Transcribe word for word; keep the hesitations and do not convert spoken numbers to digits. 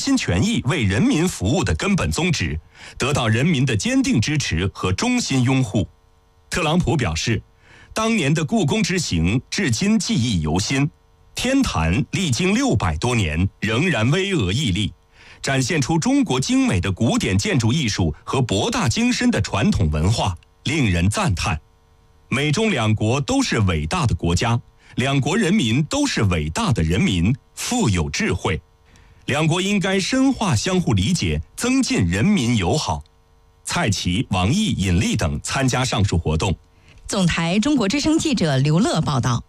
心全意为人民服务的根本宗旨，得到人民的坚定支持和衷心拥护。特朗普表示，当年的故宫之行至今记忆犹新，天坛历经六百多年仍然巍峨屹立，展现出中国精美的古典建筑艺术和博大精深的传统文化，令人赞叹。美中两国都是伟大的国家，两国人民都是伟大的人民，富有智慧。两国应该深化相互理解，增进人民友好。蔡奇、王毅、尹力等参加上述活动。 总台中国之声记者刘乐报道。